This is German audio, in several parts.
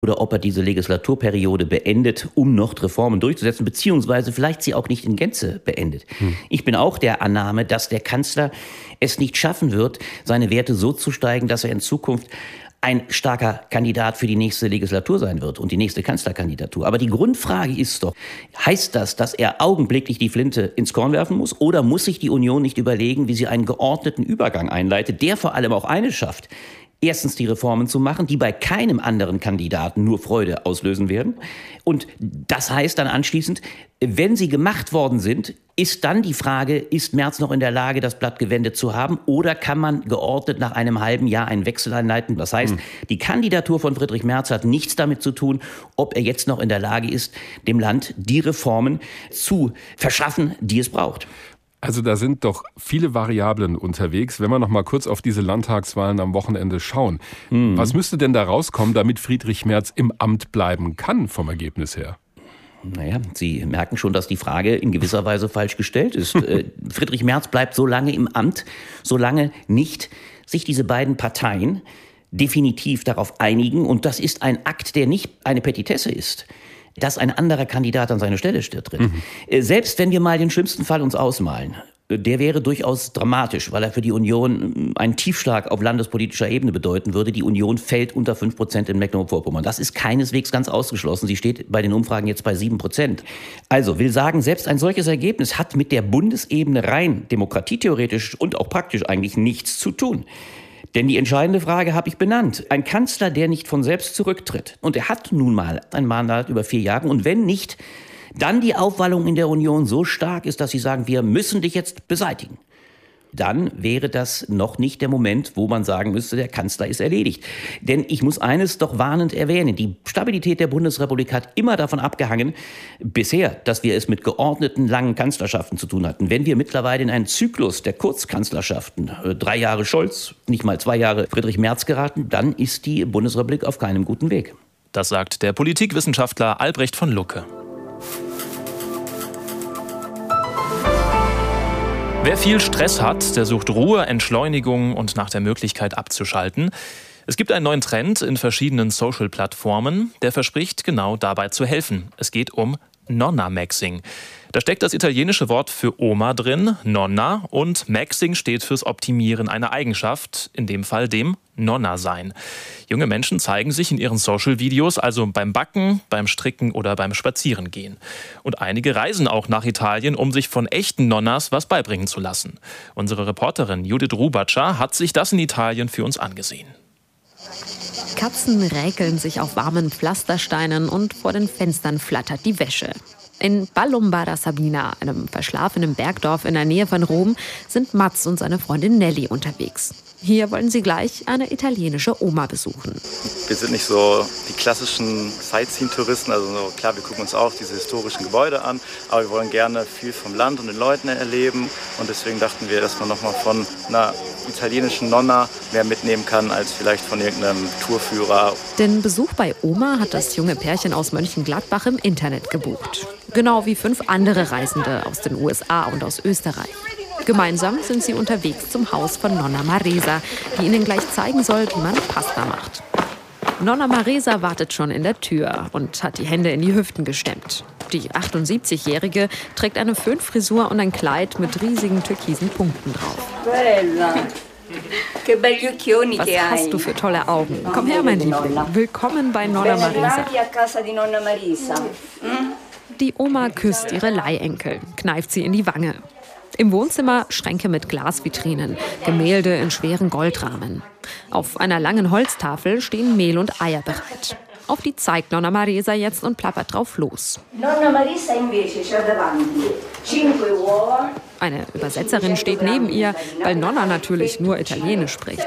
oder ob er diese Legislaturperiode beendet, um noch Reformen durchzusetzen, beziehungsweise vielleicht sie auch nicht in Gänze beendet. Ich bin auch der Annahme, dass der Kanzler es nicht schaffen wird, seine Werte so zu steigen, dass er in Zukunft ein starker Kandidat für die nächste Legislatur sein wird und die nächste Kanzlerkandidatur. Aber die Grundfrage ist doch, heißt das, dass er augenblicklich die Flinte ins Korn werfen muss? Oder muss sich die Union nicht überlegen, wie sie einen geordneten Übergang einleitet, der vor allem auch eines schafft? Erstens die Reformen zu machen, die bei keinem anderen Kandidaten nur Freude auslösen werden. Und das heißt dann anschließend, wenn sie gemacht worden sind, ist dann die Frage, ist Merz noch in der Lage, das Blatt gewendet zu haben? Oder kann man geordnet nach einem halben Jahr einen Wechsel einleiten? Das heißt, die Kandidatur von Friedrich Merz hat nichts damit zu tun, ob er jetzt noch in der Lage ist, dem Land die Reformen zu verschaffen, die es braucht. Also da sind doch viele Variablen unterwegs. Wenn wir noch mal kurz auf diese Landtagswahlen am Wochenende schauen. Was müsste denn da rauskommen, damit Friedrich Merz im Amt bleiben kann vom Ergebnis her? Naja, Sie merken schon, dass die Frage in gewisser Weise falsch gestellt ist. Friedrich Merz bleibt so lange im Amt, solange nicht sich diese beiden Parteien definitiv darauf einigen. Und das ist ein Akt, der nicht eine Petitesse ist, dass ein anderer Kandidat an seine Stelle tritt. Selbst wenn wir mal den schlimmsten Fall uns ausmalen, der wäre durchaus dramatisch, weil er für die Union einen Tiefschlag auf landespolitischer Ebene bedeuten würde. Die Union fällt unter 5% in Mecklenburg-Vorpommern. Das ist keineswegs ganz ausgeschlossen. Sie steht bei den Umfragen jetzt bei 7%. Also will sagen, selbst ein solches Ergebnis hat mit der Bundesebene rein demokratietheoretisch und auch praktisch eigentlich nichts zu tun. Denn die entscheidende Frage habe ich benannt. Ein Kanzler, der nicht von selbst zurücktritt. Und er hat nun mal ein Mandat über 4 Jahre. Und wenn nicht, dann die Aufwallung in der Union so stark ist, dass sie sagen, wir müssen dich jetzt beseitigen. Dann wäre das noch nicht der Moment, wo man sagen müsste, der Kanzler ist erledigt. Denn ich muss eines doch warnend erwähnen. Die Stabilität der Bundesrepublik hat immer davon abgehangen, bisher, dass wir es mit geordneten, langen Kanzlerschaften zu tun hatten. Wenn wir mittlerweile in einen Zyklus der Kurzkanzlerschaften, 3 Jahre Scholz, nicht mal 2 Jahre Friedrich Merz geraten, dann ist die Bundesrepublik auf keinem guten Weg. Das sagt der Politikwissenschaftler Albrecht von Lucke. Wer viel Stress hat, der sucht Ruhe, Entschleunigung und nach der Möglichkeit abzuschalten. Es gibt einen neuen Trend in verschiedenen Social-Plattformen, der verspricht, genau dabei zu helfen. Es geht um Nonna-Maxing. Da steckt das italienische Wort für Oma drin, Nonna, und Maxing steht fürs Optimieren einer Eigenschaft, in dem Fall dem Nonna-Sein. Junge Menschen zeigen sich in ihren Social-Videos also beim Backen, beim Stricken oder beim Spazierengehen. Und einige reisen auch nach Italien, um sich von echten Nonnas was beibringen zu lassen. Unsere Reporterin Judith Rubatscher hat sich das in Italien für uns angesehen. Katzen räkeln sich auf warmen Pflastersteinen und vor den Fenstern flattert die Wäsche. In Ballombara Sabina, einem verschlafenen Bergdorf in der Nähe von Rom, sind Mats und seine Freundin Nelly unterwegs. Hier wollen sie gleich eine italienische Oma besuchen. Wir sind nicht so die klassischen Sightseeing-Touristen, also so, klar, wir gucken uns auch diese historischen Gebäude an, aber wir wollen gerne viel vom Land und den Leuten erleben und deswegen dachten wir, dass man nochmal von einer italienischen Nonna mehr mitnehmen kann als vielleicht von irgendeinem Tourführer. Den Besuch bei Oma hat das junge Pärchen aus Mönchengladbach im Internet gebucht. Genau wie 5 andere Reisende aus den USA und aus Österreich. Gemeinsam sind sie unterwegs zum Haus von Nonna Maresa, die ihnen gleich zeigen soll, wie man Pasta macht. Nonna Maresa wartet schon in der Tür und hat die Hände in die Hüften gestemmt. Die 78-Jährige trägt eine Föhnfrisur und ein Kleid mit riesigen türkisen Punkten drauf. Was hast du für tolle Augen? Komm her, mein Liebling. Willkommen bei Nonna Maresa. Die Oma küsst ihre Leihenkel, kneift sie in die Wange. Im Wohnzimmer Schränke mit Glasvitrinen, Gemälde in schweren Goldrahmen. Auf einer langen Holztafel stehen Mehl und Eier bereit. Auf die zeigt Nonna Maresa jetzt und plappert drauf los. Eine Übersetzerin steht neben ihr, weil Nonna natürlich nur Italienisch spricht.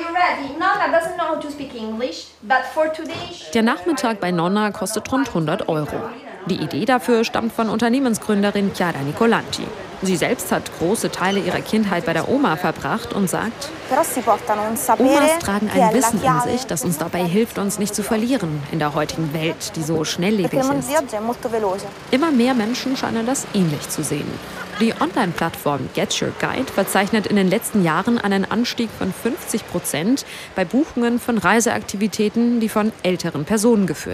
Der Nachmittag bei Nonna kostet rund 100 €. Die Idee dafür stammt von Unternehmensgründerin Chiara Nicolanti. Sie selbst hat große Teile ihrer Kindheit bei der Oma verbracht und sagt, Omas tragen ein Wissen in sich, das uns dabei hilft, uns nicht zu verlieren in der heutigen Welt, die so schnelllebig ist. Immer mehr Menschen scheinen das ähnlich zu sehen. Die Online-Plattform Get Your Guide verzeichnet in den letzten Jahren einen Anstieg von 50% bei Buchungen von Reiseaktivitäten, die von älteren Personen geführt